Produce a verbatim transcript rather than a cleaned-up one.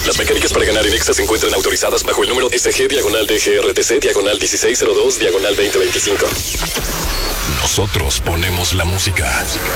Las mecánicas para ganar en Exa se encuentran autorizadas bajo el número S G diagonal D G R T C diagonal dieciséis cero dos diagonal veinte veinticinco. Nosotros ponemos la música.